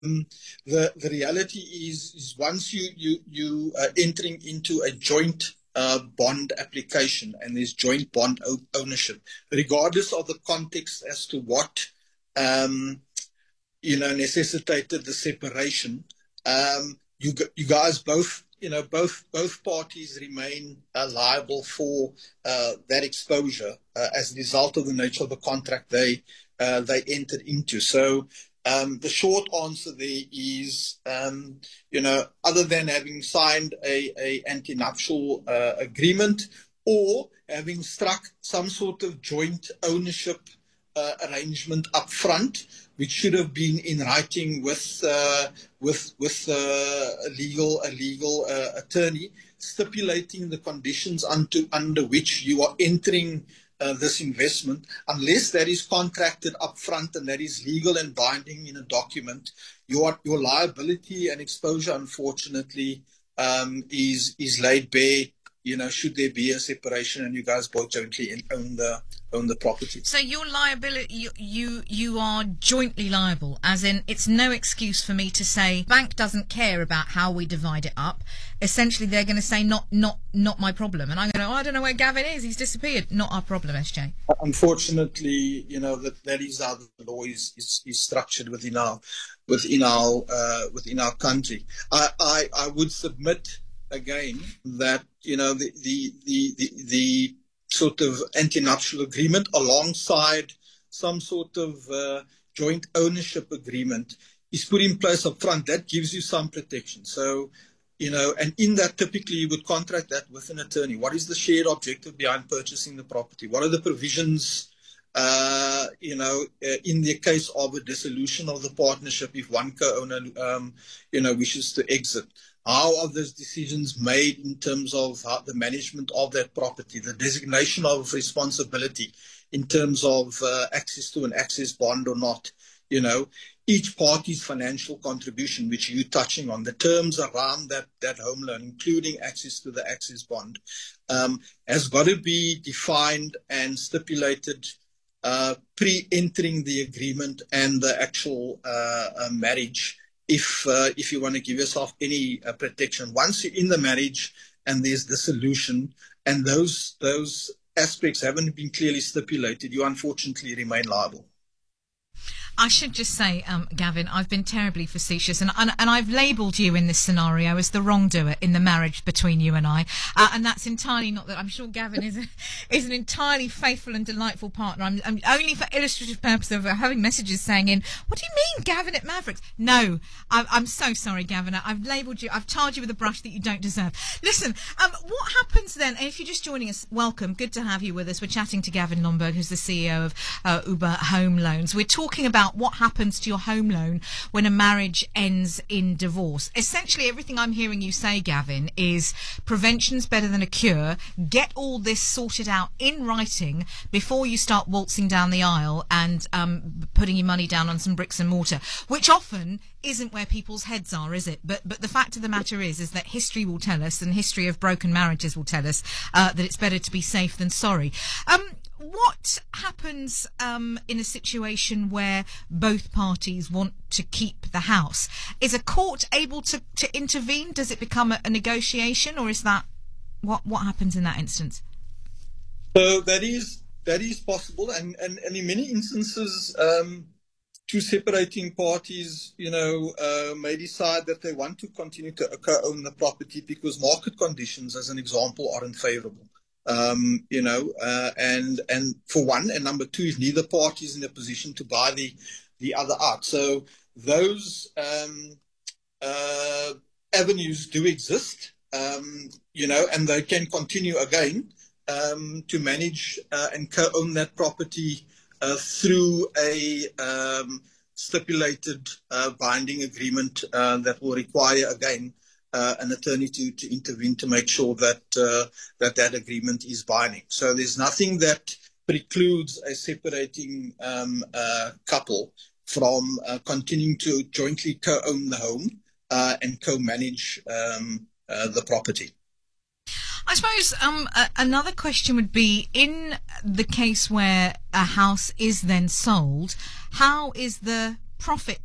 the reality is once you are entering into a joint bond application and there's joint bond ownership, regardless of the context as to what necessitated the separation, you guys both, both parties remain liable for that exposure as a result of the nature of the contract they entered into. So the short answer there is, other than having signed a anti-nuptial agreement or having struck some sort of joint ownership arrangement up front, which should have been in writing with a legal attorney, stipulating the conditions under which you are entering this investment. Unless that is contracted up front and that is legal and binding in a document, your liability and exposure, unfortunately, is laid bare. Should there be a separation and you guys both jointly own the property. So your liability, you are jointly liable, as in it's no excuse for me to say bank doesn't care about how we divide it up. Essentially, they're going to say not my problem, and I'm going to I don't know where Gavin is. He's disappeared. Not our problem, SJ. Unfortunately, that is how the law is structured within our country. I would submit again that the sort of anti-nuptial agreement alongside some sort of joint ownership agreement is put in place up front. That gives you some protection. So, and in that typically you would contract that with an attorney. What is the shared objective behind purchasing the property? What are the provisions, in the case of a dissolution of the partnership if one co-owner, wishes to exit? How are those decisions made in terms of the management of that property, the designation of responsibility in terms of access to an access bond or not? Each party's financial contribution, which you're touching on, the terms around that home loan, including access to the access bond, has got to be defined and stipulated pre-entering the agreement and the actual marriage. If you want to give yourself any protection, once you're in the marriage and there's dissolution and those aspects haven't been clearly stipulated, you unfortunately remain liable. I should just say, Gavin, I've been terribly facetious, and I've labelled you in this scenario as the wrongdoer in the marriage between you and I, and that's entirely not that. I'm sure Gavin is an entirely faithful and delightful partner. I'm only for illustrative purpose of having messages saying in, what do you mean, Gavin at Mavericks? No, I'm so sorry, Gavin. I've labelled you, I've tarred you with a brush that you don't deserve. Listen, what happens then, and if you're just joining us, welcome, good to have you with us. We're chatting to Gavin Lomberg, who's the CEO of Uber Home Loans. We're talking about what happens to your home loan when a marriage ends in divorce. Essentially, everything I'm hearing you say, Gavin, is prevention's better than a cure. Get all this sorted out in writing before you start waltzing down the aisle and putting your money down on some bricks and mortar, which often isn't where people's heads are, is it? But the fact of the matter is that history will tell us, and history of broken marriages will tell us, that it's better to be safe than sorry. What happens in a situation where both parties want to keep the house? Is a court able to intervene? Does it become a negotiation, or is that what happens in that instance? So that is possible, and in many instances, two separating parties, may decide that they want to continue to co-own the property because market conditions, as an example, aren't favourable. And for one, and number two, is neither party is in a position to buy the other out. So those avenues do exist, and they can continue again to manage and co-own that property through a stipulated binding agreement that will require again an attorney to intervene to make sure that that agreement is binding. So there's nothing that precludes a separating couple from continuing to jointly co-own the home and co-manage the property. I suppose another question would be, in the case where a house is then sold, how is the profit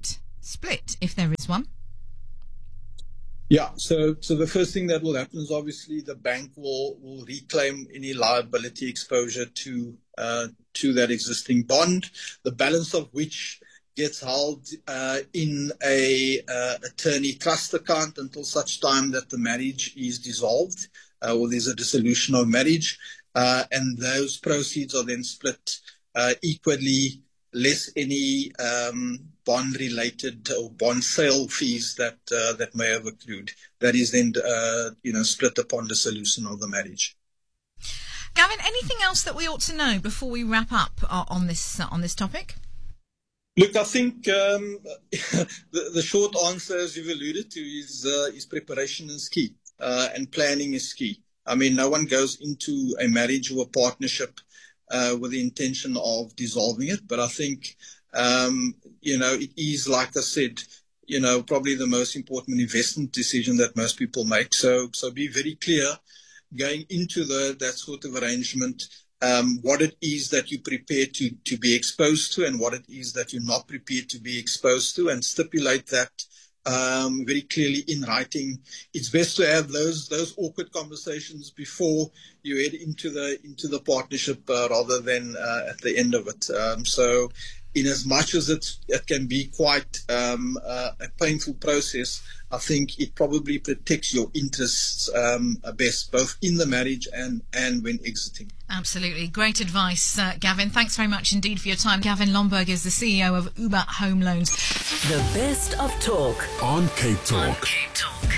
split, if there is one? Yeah, so the first thing that will happen is obviously the bank will reclaim any liability exposure to that existing bond, the balance of which gets held in a attorney trust account until such time that the marriage is dissolved or there's a dissolution of marriage, and those proceeds are then split equally, less any bond-related or bond sale fees that may have accrued. That is then split upon dissolution of the marriage. Gavin, anything else that we ought to know before we wrap up on this topic? Look, I think the short answer, as you've alluded to, is preparation is key, and planning is key. I mean, no one goes into a marriage or a partnership with the intention of dissolving it, but I think it is, like I said, probably the most important investment decision that most people make. So be very clear going into that sort of arrangement, what it is that you're prepared to be exposed to and what it is that you're not prepared to be exposed to, and stipulate that very clearly in writing. It's best to have those awkward conversations before you head into the partnership rather than at the end of it. So in as much as it can be quite a painful process, I think it probably protects your interests best, both in the marriage and when exiting. Absolutely. Great advice, Gavin. Thanks very much indeed for your time. Gavin Lomberg is the CEO of Uba Home Loans. The best of talk on Cape Talk. On Cape Talk.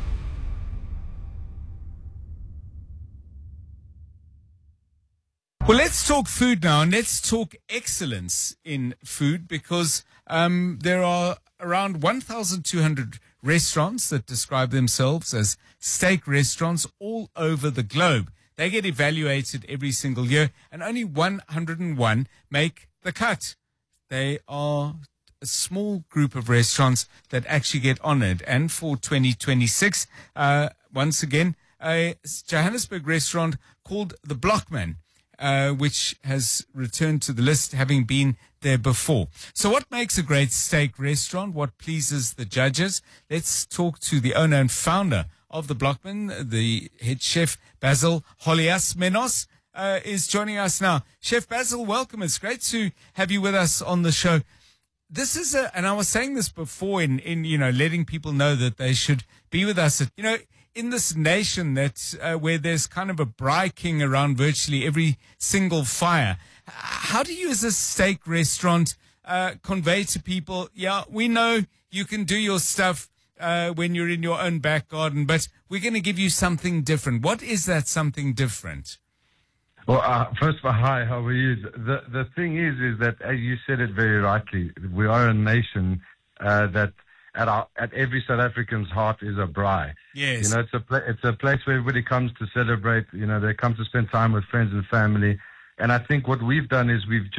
Well, let's talk food now, and let's talk excellence in food, because there are around 1,200 restaurants that describe themselves as steak restaurants all over the globe. They get evaluated every single year, and only 101 make the cut. They are a small group of restaurants that actually get honored. And for 2026, once again, a Johannesburg restaurant called The Blockman, which has returned to the list, having been there before. So what makes a great steak restaurant? What pleases the judges? Let's talk to the owner and founder of The Blockman, the head chef, Basil Holias Menos, is joining us now. Chef Basil, welcome. It's great to have you with us on the show. This is and I was saying this before in letting people know that they should be with us. In this nation where there's kind of a braai king around virtually every single fire, how do you as a steak restaurant convey to people, yeah, we know you can do your stuff when you're in your own back garden, but we're going to give you something different? What is that something different? Well, first of all, hi, how are you? The thing is that, as you said it very rightly, we are a nation that at every South African's heart is a braai. Yes. It's a place where everybody comes to celebrate. They come to spend time with friends and family. And I think what we've done is we've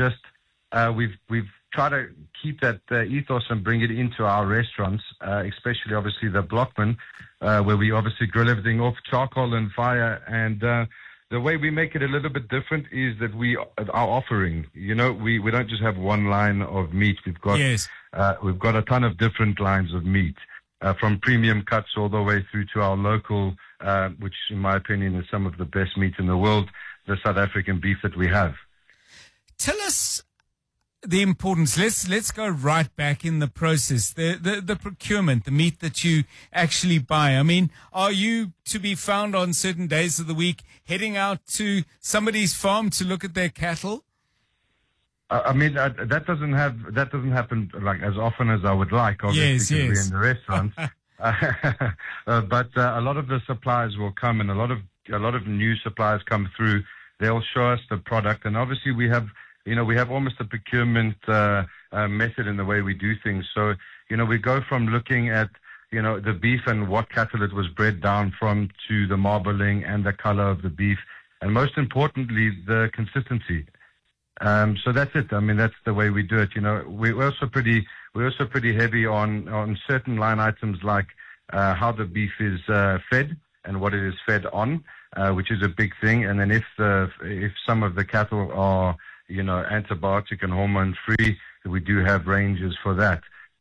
tried to keep that ethos and bring it into our restaurants, especially obviously the Blockman, where we obviously grill everything off charcoal and fire. And the way we make it a little bit different is that our offering, we don't just have one line of meat. We've got a ton of different lines of meat, from premium cuts all the way through to our local, which in my opinion is some of the best meat in the world, the South African beef that we have. Tell us the importance. Let's go right back in the process. The procurement, the meat that you actually buy. I mean, are you to be found on certain days of the week heading out to somebody's farm to look at their cattle? I mean, that doesn't happen like as often as I would like, obviously, because we're in the restaurant. But a lot of the suppliers will come, and a lot of new suppliers come through. They'll show us the product, and obviously we have almost a procurement method in the way we do things. So, we go from looking at, the beef and what cattle it was bred down from, to the marbling and the color of the beef, and most importantly, the consistency. So that's it. I mean, that's the way we do it. We're also pretty heavy on certain line items like how the beef is fed and what it is fed on, which is a big thing. And then if some of the cattle are antibiotic and hormone free, we do have ranges for that.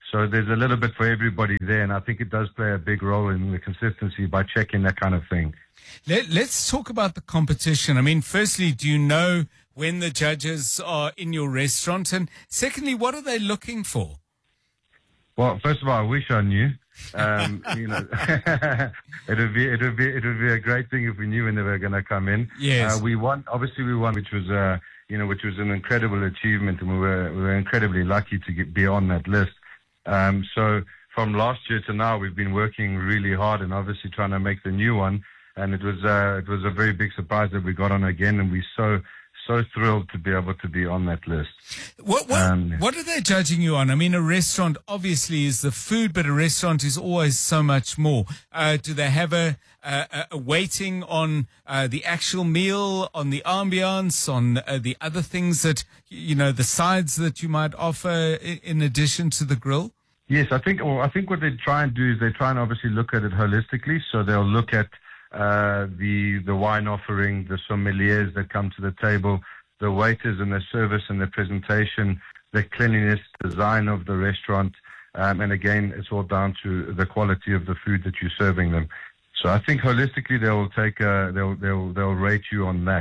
So there's a little bit for everybody there, and I think it does play a big role in the consistency by checking that kind of thing. Let's talk about the competition. I mean, firstly, do you know when the judges are in your restaurant? And secondly, what are they looking for? Well, first of all, I wish I knew. You know, it would be a great thing if we knew when they were going to come in. Yes. We won, which was which was an incredible achievement, and we were incredibly lucky to be on that list. So from last year to now, we've been working really hard and obviously trying to make the new one. And it was a very big surprise that we got on again, and we're so thrilled to be able to be on that list. What are they judging you on? I mean, a restaurant obviously is the food, but a restaurant is always so much more. Do they have a weighting on the actual meal, on the ambiance, on the other things that, you know, the sides that you might offer in addition to the grill? Yes, I think what they try and do is they try and obviously look at it holistically. So they'll look at the wine offering, the sommeliers that come to the table, the waiters and their service and their presentation, the cleanliness, design of the restaurant, and again, it's all down to the quality of the food that you're serving them. So I think holistically they'll rate you on that.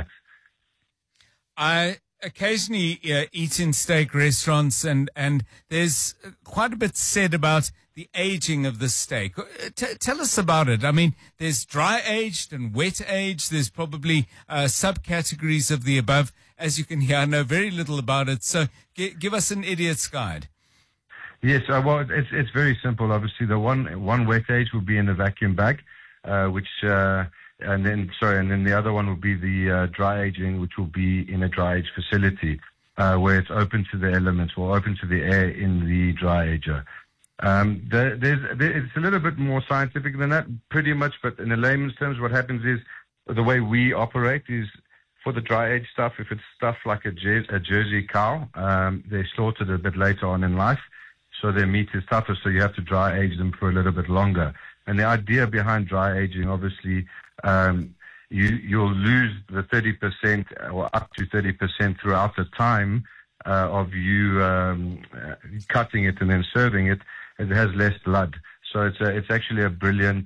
I occasionally eat in steak restaurants, and there's quite a bit said about the aging of the steak. Tell us about it. I mean, there's dry aged and wet aged. There's probably subcategories of the above. As you can hear, I know very little about it. So give us an idiot's guide. Yes, well, it's very simple. Obviously, the one wet age will be in a vacuum bag, and then the other one will be the dry aging, which will be in a dry age facility, where it's open to the elements or open to the air in the dry ager. It's a little bit more scientific than that, pretty much, but in the layman's terms, what happens is the way we operate is for the dry age stuff, if it's stuff like a Jersey cow, they're slaughtered a bit later on in life, so their meat is tougher, so you have to dry age them for a little bit longer. And the idea behind dry aging, obviously, you'll lose the 30% or up to 30% throughout the time of you cutting it and then serving it. It has less blood, so it's actually a brilliant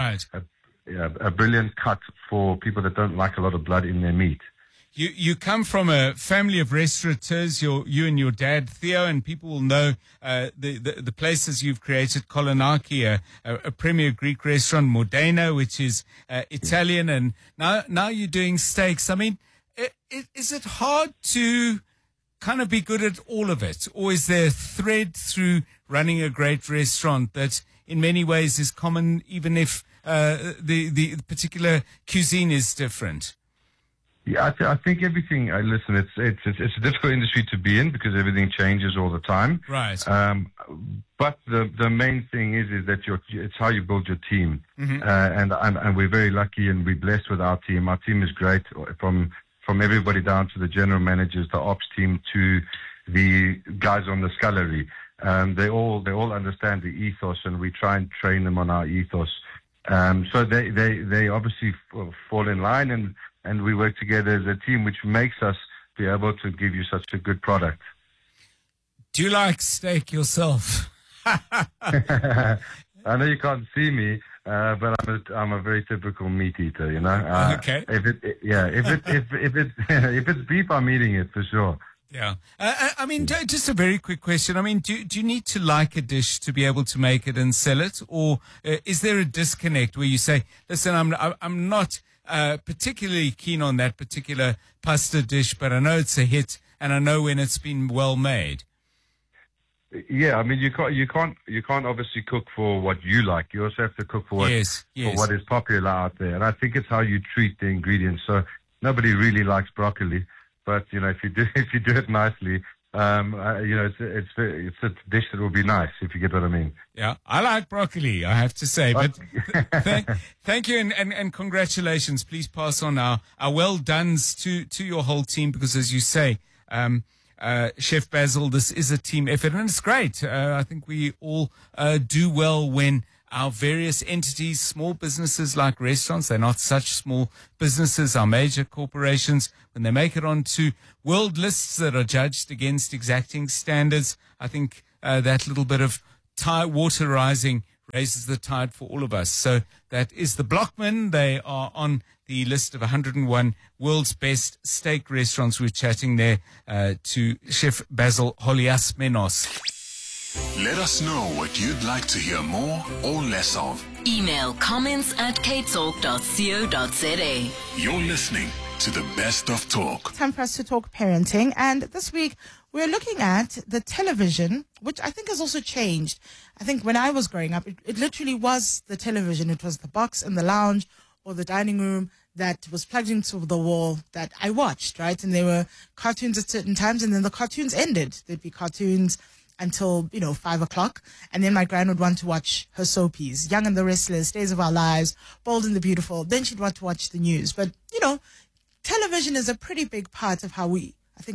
a brilliant cut for people that don't like a lot of blood in their meat. You come from a family of restaurateurs, you and your dad, Theo, and people will know the places you've created, Kolonaki, a premier Greek restaurant, Modena, which is Italian, and now you're doing steaks. I mean, is it hard to kind of be good at all of it? Or is there a thread through running a great restaurant that in many ways is common, even if the particular cuisine is different? Yeah, I think everything. Listen, it's a difficult industry to be in because everything changes all the time. Right. But the main thing is that it's how you build your team. Mm-hmm. And we're very lucky and we're blessed with our team. Our team is great from everybody down to the general managers, the ops team, to the guys on the scullery. They all understand the ethos, and we try and train them on our ethos. So they obviously fall in line, and we work together as a team, which makes us be able to give you such a good product. Do you like steak yourself? I know you can't see me, but I'm a very typical meat eater. You know. Okay. If it's beef, I'm eating it for sure. Yeah. I mean, just a very quick question. I mean, do you need to like a dish to be able to make it and sell it? Or is there a disconnect where you say, listen, I'm not particularly keen on that particular pasta dish, but I know it's a hit and I know when it's been well made? Yeah, I mean, you can't obviously cook for what you like. You also have to cook for what is popular out there. And I think it's how you treat the ingredients. So nobody really likes broccoli. But you know, if you do it nicely, it's a dish that will be nice, if you get what I mean. Yeah, I like broccoli, I have to say. But thank you and congratulations. Please pass on our well dones to your whole team, because as you say, Chef Basil, this is a team effort, and it's great. I think we all do well when our various entities, small businesses like restaurants, they're not such small businesses, our major corporations, when they make it onto world lists that are judged against exacting standards, I think that little bit of water rising raises the tide for all of us. So that is the Blockman. They are on the list of 101 world's best steak restaurants. We're chatting there to Chef Basil Holiasmenos. Let us know what you'd like to hear more or less of. Email comments@capetalk.co.za. You're listening to the Best of Talk. Time for us to talk parenting. And this week, we're looking at the television, which I think has also changed. I think when I was growing up, it literally was the television. It was the box in the lounge or the dining room that was plugged into the wall that I watched, right? And there were cartoons at certain times, and then the cartoons ended. There'd be cartoons until, 5 o'clock. And then my gran would want to watch her soapies, Young and the Restless, Days of Our Lives, Bold and the Beautiful. Then she'd want to watch the news. But, television is a pretty big part of how many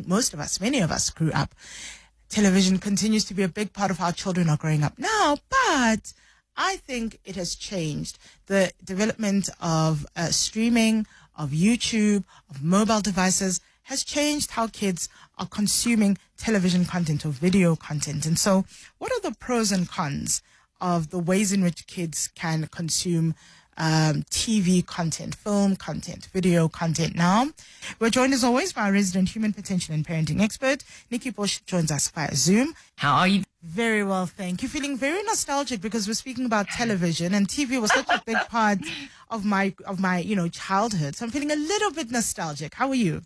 of us grew up. Television continues to be a big part of how children are growing up now, but I think it has changed. The development of streaming, of YouTube, of mobile devices has changed how kids are consuming television content or video content. And so what are the pros and cons of the ways in which kids can consume TV content, film content, video content now? We're joined as always by our resident human potential and parenting expert. Nikki Bosch joins us via Zoom. How are you? Very well, thank you. Feeling very nostalgic because we're speaking about television, and TV was such a big part of my childhood. So I'm feeling a little bit nostalgic. How are you?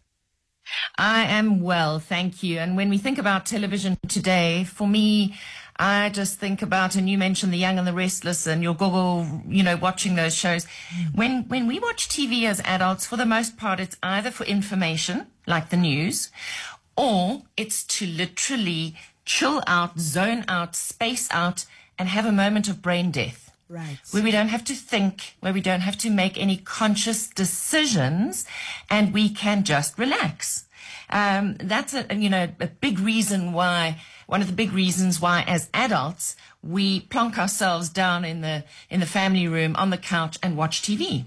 I am well, thank you. And when we think about television today, for me, I just think about, and you mentioned The Young and the Restless and your Google, watching those shows. When we watch TV as adults, for the most part, it's either for information, like the news, or it's to literally chill out, zone out, space out, and have a moment of brain death. Right. Where we don't have to think, where we don't have to make any conscious decisions, and we can just relax. That's a big reason why, one of the big reasons why as adults, we plonk ourselves down in the family room on the couch and watch TV.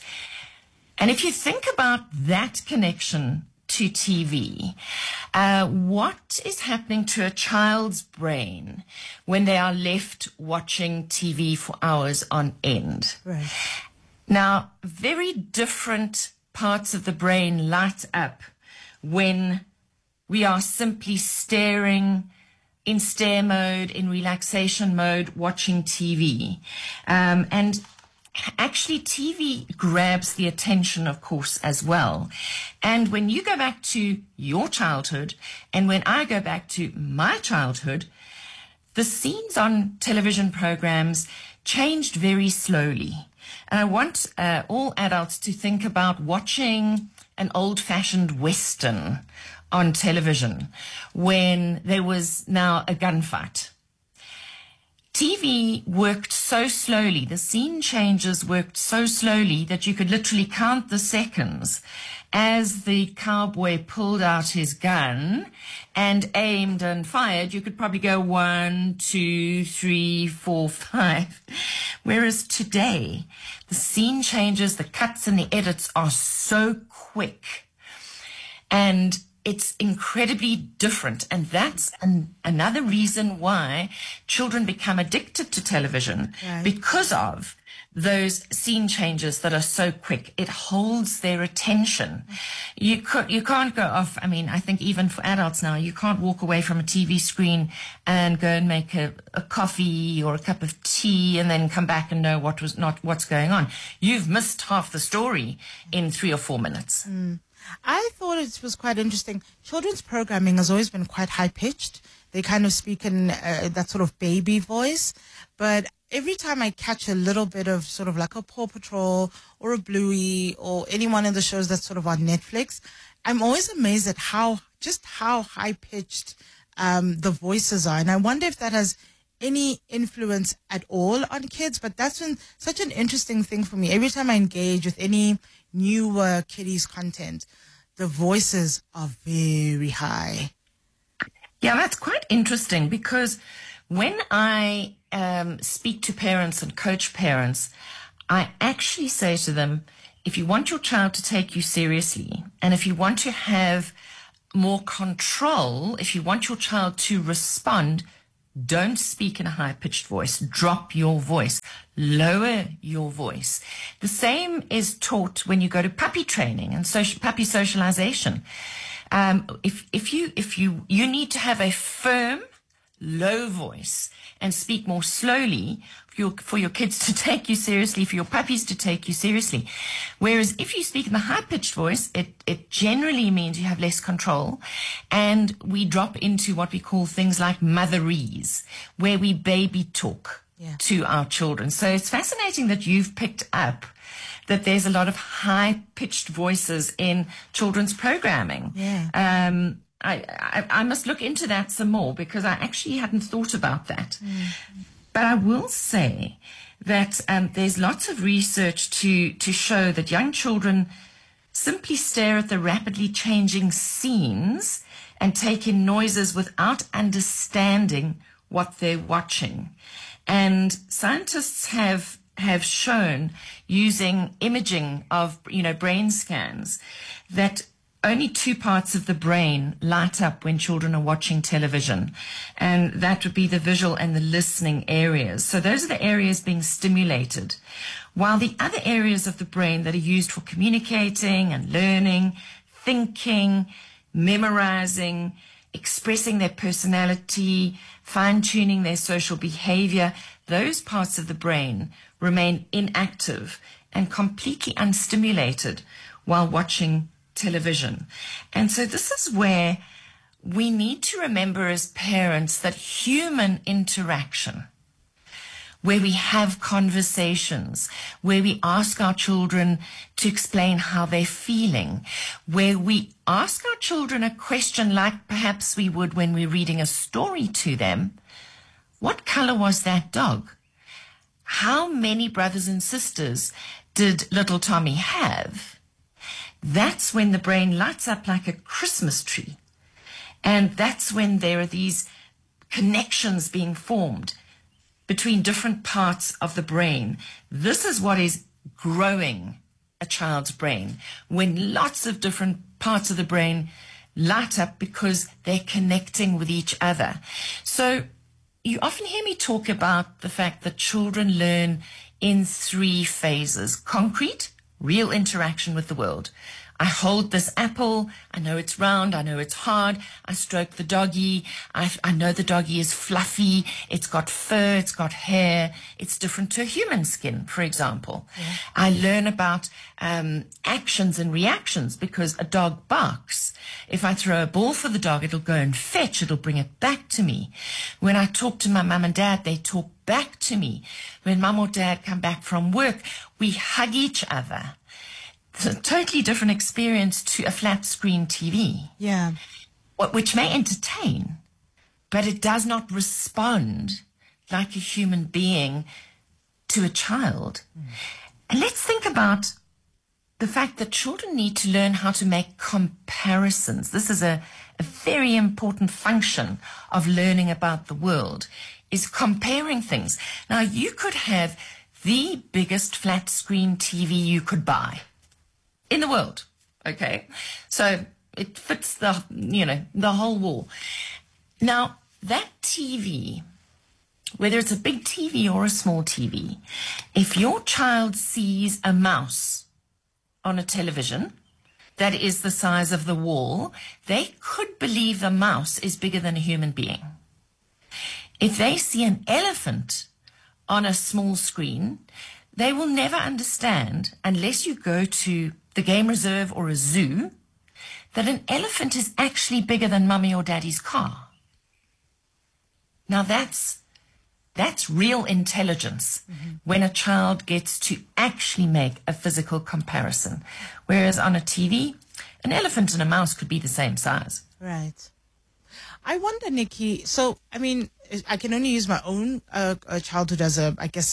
And if you think about that connection to TV, what is happening to a child's brain when they are left watching TV for hours on end? Right. Now, very different parts of the brain light up when we are simply staring in stare mode, in relaxation mode, watching TV. And actually, TV grabs the attention, of course, as well. And when you go back to your childhood, and when I go back to my childhood, the scenes on television programs changed very slowly. And I want all adults to think about watching an old-fashioned Western on television when there was now a gunfight. TV worked so slowly, the scene changes worked so slowly that you could literally count the seconds as the cowboy pulled out his gun and aimed and fired. You could probably go 1, 2, 3, 4, 5. Whereas today, the scene changes, the cuts and the edits are so quick. And it's incredibly different, and that's another reason why children become addicted to television, right, because of those scene changes that are so quick. It holds their attention. You can't go off. I mean, I think even for adults now, you can't walk away from a TV screen and go and make a coffee or a cup of tea and then come back and know what's going on. You've missed half the story in 3 or 4 minutes. I thought it was quite interesting. Children's programming has always been quite high-pitched. They kind of speak in that sort of baby voice. But every time I catch a little bit of sort of like a Paw Patrol or a Bluey or any one of the shows that's sort of on Netflix, I'm always amazed at how high-pitched the voices are. And I wonder if that has any influence at all on kids. But that's been such an interesting thing for me. Every time I engage with any newer kiddies content, the voices are very high. Yeah, that's quite interesting, because when I speak to parents and coach parents, I actually say to them, if you want your child to take you seriously, and if you want to have more control, if you want your child to respond, Don't speak in a high-pitched voice. Drop your voice. Lower your voice. The same is taught when you go to puppy training and puppy socialization. If you need to have a firm, low voice and speak more slowly for your kids to take you seriously, for your puppies to take you seriously. Whereas if you speak in the high-pitched voice, it generally means you have less control, and we drop into what we call things like motherese, where we baby talk to our children. So it's fascinating that you've picked up that there's a lot of high-pitched voices in children's programming. Yeah. I must look into that some more, because I actually hadn't thought about that. But I will say that there's lots of research to show that young children simply stare at the rapidly changing scenes and take in noises without understanding what they're watching. And scientists have shown, using imaging of brain scans, that only 2 parts of the brain light up when children are watching television, and that would be the visual and the listening areas. So those are the areas being stimulated, while the other areas of the brain that are used for communicating and learning, thinking, memorizing, expressing their personality, fine-tuning their social behavior, those parts of the brain remain inactive and completely unstimulated while watching television. And so this is where we need to remember as parents that human interaction, where we have conversations, where we ask our children to explain how they're feeling, where we ask our children a question like perhaps we would when we're reading a story to them. What color was that dog? How many brothers and sisters did little Tommy have? That's when the brain lights up like a Christmas tree. And that's when there are these connections being formed between different parts of the brain. This is what is growing a child's brain, when lots of different parts of the brain light up because they're connecting with each other. So you often hear me talk about the fact that children learn in 3 phases: concrete, real interaction with the world. I hold this apple. I know it's round. I know it's hard. I stroke the doggy. I know the doggy is fluffy. It's got fur. It's got hair. It's different to a human skin, for example. Yeah. I learn about actions and reactions because a dog barks. If I throw a ball for the dog, it'll go and fetch. It'll bring it back to me. When I talk to my mum and dad, they talk back to me. When mum or dad come back from work, we hug each other. It's a totally different experience to a flat screen TV. Yeah. Which may entertain, but it does not respond like a human being to a child. And let's think about the fact that children need to learn how to make comparisons. This is a very important function of learning about the world, is comparing things. Now, you could have the biggest flat screen TV you could buy in the world, okay? So it fits the whole wall. Now, that TV, whether it's a big TV or a small TV, if your child sees a mouse on a television that is the size of the wall, they could believe the mouse is bigger than a human being. If they see an elephant on a small screen, they will never understand, unless you go to the game reserve or a zoo, that an elephant is actually bigger than mummy or daddy's car. Now that's real intelligence, when a child gets to actually make a physical comparison. Whereas on a TV, an elephant and a mouse could be the same size. Right. I wonder, Nikki, so, I mean, I can only use my own childhood as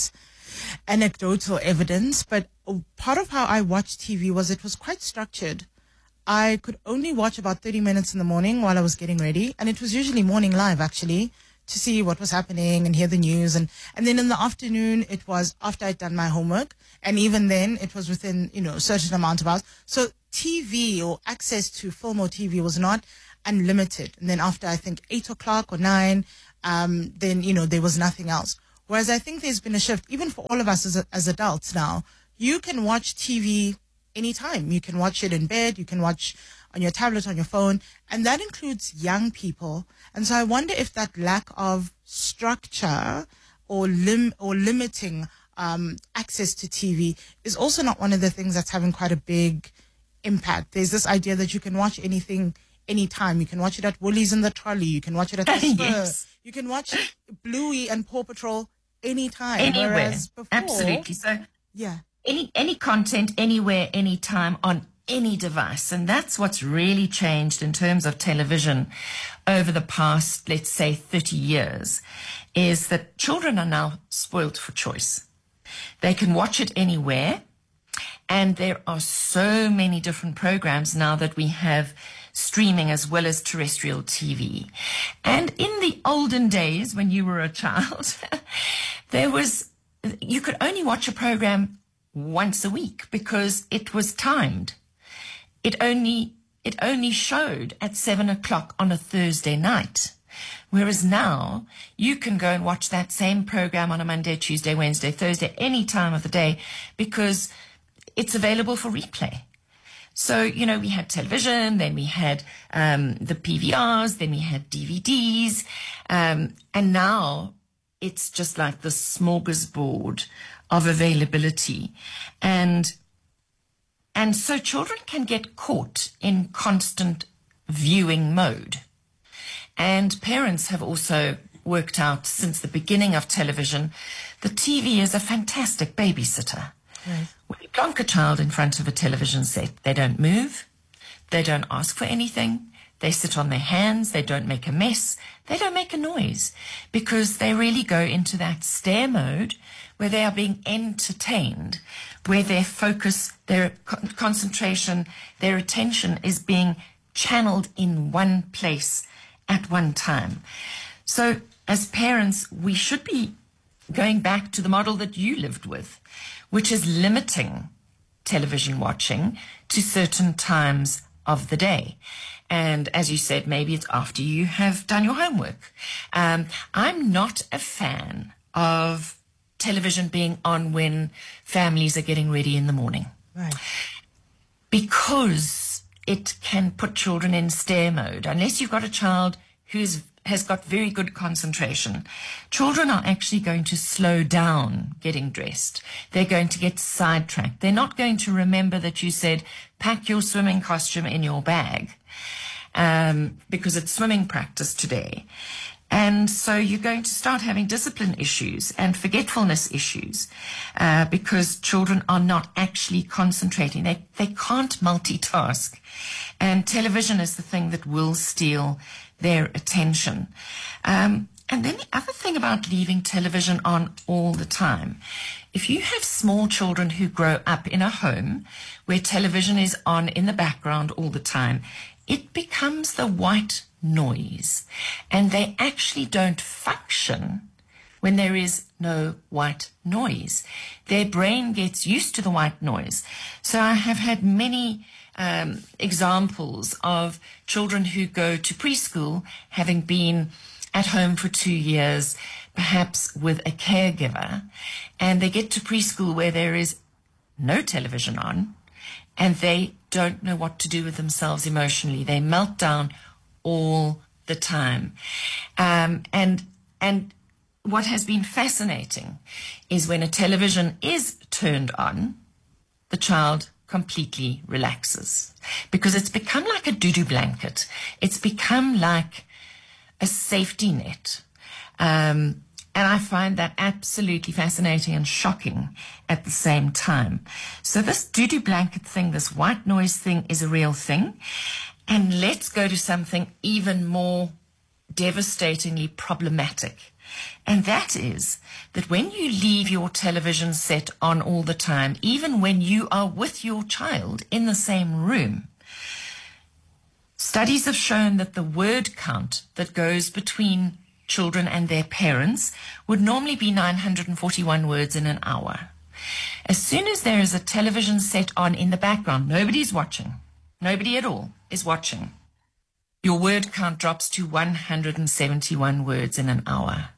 anecdotal evidence, but part of how I watched TV was it was quite structured. I could only watch about 30 minutes in the morning while I was getting ready, and it was usually morning live, actually, to see what was happening and hear the news. And then in the afternoon, it was after I'd done my homework, and even then, it was within, a certain amount of hours. So TV or access to film or TV was not unlimited. And then after, I think, 8 o'clock or 9, then, there was nothing else. Whereas I think there's been a shift, even for all of us as adults now. You can watch TV anytime. You can watch it in bed. You can watch on your tablet, on your phone. And that includes young people. And so I wonder if that lack of structure or limiting access to TV is also not one of the things that's having quite a big impact. There's this idea that you can watch anything anytime. You can watch it at Woolies in the trolley. You can watch it at the Spur. Yes. You can watch Bluey and Paw Patrol anytime. Anywhere. Whereas before, Absolutely. So yeah. Any content, anywhere, anytime, on any device. And that's what's really changed in terms of television over the past, let's say, 30 years, is that children are now spoilt for choice. They can watch it anywhere. And there are so many different programs now that we have streaming as well as terrestrial TV. And in the olden days, when you were a child, you could only watch a program once a week because it was timed. It only showed at 7:00 on a Thursday night. Whereas now you can go and watch that same program on a Monday, Tuesday, Wednesday, Thursday, any time of the day, because it's available for replay. So, we had television, then we had the PVRs, then we had DVDs, and now it's just like the smorgasbord of availability. And so children can get caught in constant viewing mode. And parents have also worked out since the beginning of television, the TV is a fantastic babysitter. Right. When you plonk a child in front of a television set, they don't move, they don't ask for anything, they sit on their hands, they don't make a mess, they don't make a noise, because they really go into that stare mode where they are being entertained, where their focus, their concentration, their attention is being channeled in one place at one time. So as parents, we should be going back to the model that you lived with, which is limiting television watching to certain times of the day. And as you said, maybe it's after you have done your homework. I'm not a fan of television being on when families are getting ready in the morning. Right. Because it can put children in stare mode. Unless you've got a child who has got very good concentration, children are actually going to slow down getting dressed. They're going to get sidetracked. They're not going to remember that you said, pack your swimming costume in your bag, because it's swimming practice today. And so you're going to start having discipline issues and forgetfulness issues, because children are not actually concentrating. They can't multitask. And television is the thing that will steal their attention. And then the other thing about leaving television on all the time, if you have small children who grow up in a home where television is on in the background all the time, it becomes the white noise, and they actually don't function when there is no white noise. Their brain gets used to the white noise. So I have had many examples of children who go to preschool having been at home for 2 years, perhaps with a caregiver, and they get to preschool where there is no television on, and they don't know what to do with themselves emotionally. They melt down all the time. And what has been fascinating is when a television is turned on, the child completely relaxes, because it's become like a doo-doo blanket. It's become like a safety net. And I find that absolutely fascinating and shocking at the same time. So this doo-doo blanket thing, this white noise thing, is a real thing. And let's go to something even more devastatingly problematic. And that is that when you leave your television set on all the time, even when you are with your child in the same room, studies have shown that the word count that goes between children and their parents would normally be 941 words in an hour. As soon as there is a television set on in the background, nobody's watching. Nobody at all is watching. your word count drops to 171 words in an hour.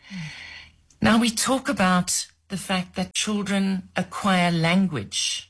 Now we talk about the fact that children acquire language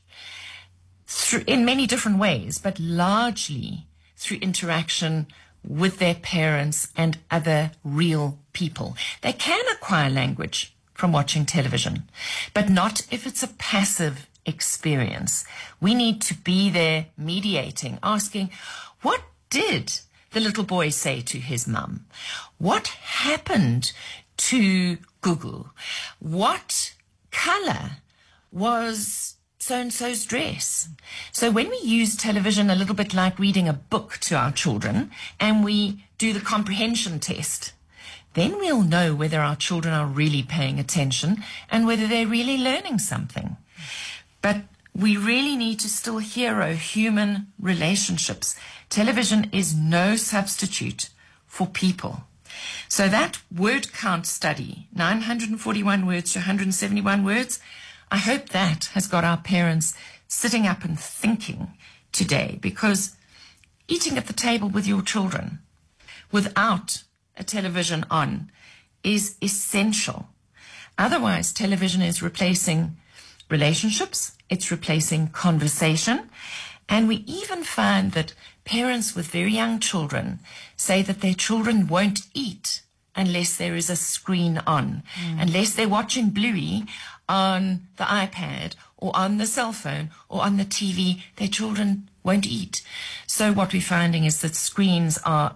in many different ways, but largely through interaction with their parents and other real people. They can acquire language from watching television, but not if it's a passive experience. We need to be there mediating, asking, what did the little boy say to his mum? What happened to Google? What color was so-and-so's dress? So when we use television a little bit like reading a book to our children, and we do the comprehension test, then we'll know whether our children are really paying attention and whether they're really learning something. But we really need to still hero human relationships. Television is no substitute for people. So that word count study, 941 words to 171 words, I hope that has got our parents sitting up and thinking today, because eating at the table with your children without a television on is essential. Otherwise, television is replacing relationships, it's replacing conversation, and we even find that parents with very young children say that their children won't eat unless there is a screen on, unless they're watching Bluey on the iPad or on the cell phone or on the TV, their children won't eat. So what we're finding is that screens are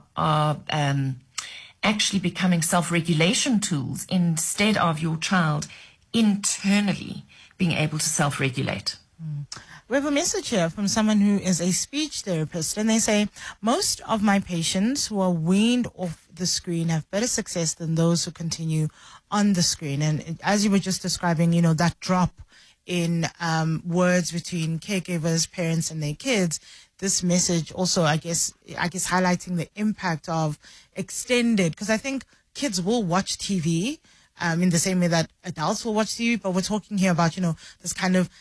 actually becoming self-regulation tools instead of your child internally being able to self-regulate. We have a message here from someone who is a speech therapist, and they say, most of my patients who are weaned off the screen have better success than those who continue on the screen. And as you were just describing, you know, that drop in words between caregivers, parents, and their kids, this message also, I guess highlighting the impact of extended, because I think kids will watch TV in the same way that adults will watch TV, but we're talking here about, you know, this kind of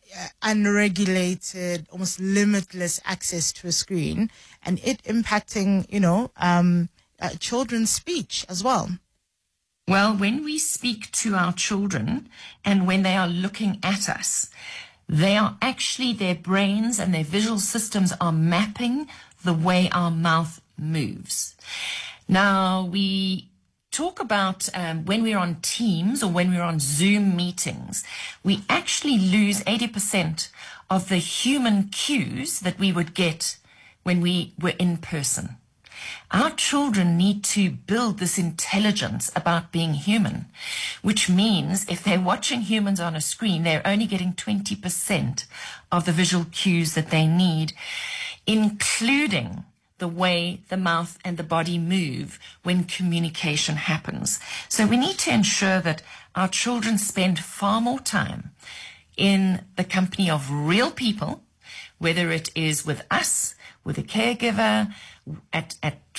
unregulated, almost limitless access to a screen, and it impacting, you know, children's speech as well. Well, when we speak to our children and when they are looking at us, they are actually, their brains and their visual systems are mapping the way our mouth moves. Now, we talk about when we're on Teams or when we're on Zoom meetings, we actually lose 80% of the human cues that we would get when we were in person. Our children need to build this intelligence about being human, which means if they're watching humans on a screen, they're only getting 20% of the visual cues that they need, including the way the mouth and the body move when communication happens. So we need to ensure that our children spend far more time in the company of real people, whether it is with us, with a caregiver, at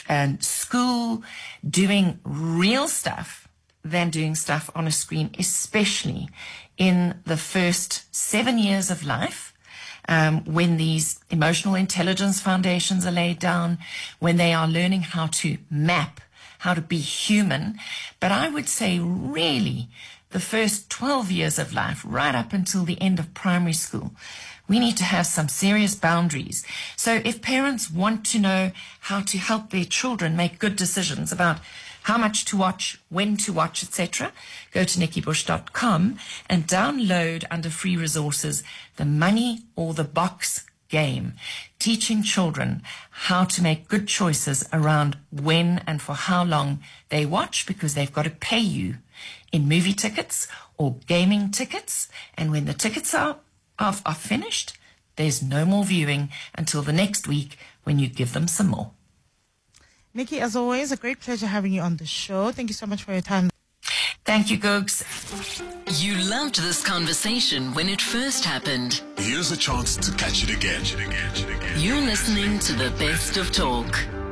school, doing real stuff than doing stuff on a screen, especially in the first 7 years of life, when these emotional intelligence foundations are laid down, when they are learning how to map, how to be human. But I would say really the first 12 years of life, right up until the end of primary school, we need to have some serious boundaries. So if parents want to know how to help their children make good decisions about how much to watch, when to watch, etc., go to nikkibush.com and download under free resources the Money or the Box game, teaching children how to make good choices around when and for how long they watch, because they've got to pay you in movie tickets or gaming tickets, and when the tickets are finished, there's no more viewing until the next week when you give them some more. Nikki, as always, a great pleasure having you on the show. Thank you so much for your time. Thank you, Googs. You loved this conversation when it first happened. Here's a chance to catch it again. You're listening to the Best of Talk.